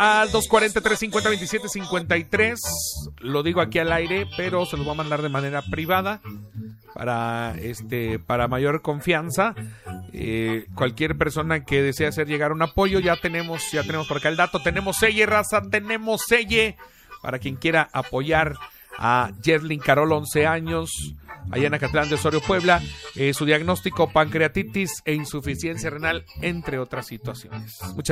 al 240-350-2753. Lo digo aquí al aire, pero se los voy a mandar de manera privada para mayor confianza. Cualquier persona que desee hacer llegar un apoyo, ya tenemos por acá el dato. Tenemos selle, raza, tenemos selle para quien quiera apoyar a Yerlin Carol, 11 años, allá en Acatlán de Osorio, Puebla. Su diagnóstico: pancreatitis e insuficiencia renal, entre otras situaciones. Muchas